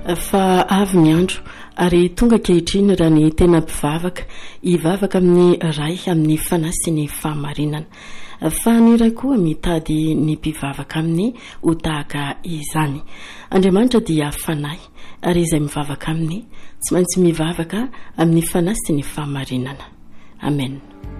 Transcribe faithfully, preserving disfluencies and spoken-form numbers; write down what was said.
fa avy ny andro ary tonga kehitriny raha ny tena mpivavaka hivavaka amin'ny ray amin'ny fanasy ny fahamarinana fa ny ray koa mitady ny mpivavaka amin'ny ho tahaka izany. Andriamanitra dia fanahy ary izay mivavaka aminy tsy maintsy mivavaka amin'ny fanasy ny fahamarinana. Amen.